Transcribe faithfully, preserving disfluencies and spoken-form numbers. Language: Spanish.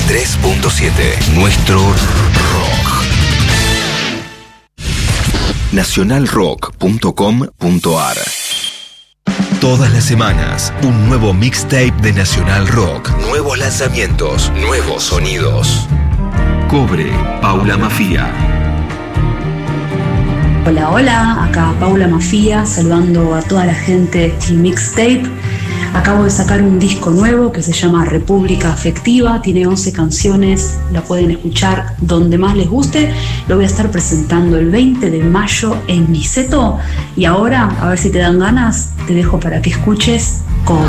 tres punto siete. Nuestro rock. nacional rock punto com punto ar. Todas las semanas, un nuevo mixtape de Nacional Rock. Nuevos lanzamientos, nuevos sonidos. Cobre, Paula Mafia. Hola, hola, acá Paula Mafia, saludando a toda la gente del Mixtape. Acabo de sacar un disco nuevo que se llama República Afectiva, tiene once canciones, la pueden escuchar donde más les guste. Lo voy a estar presentando el veinte de mayo en Niceto. Y ahora, a ver si te dan ganas, te dejo para que escuches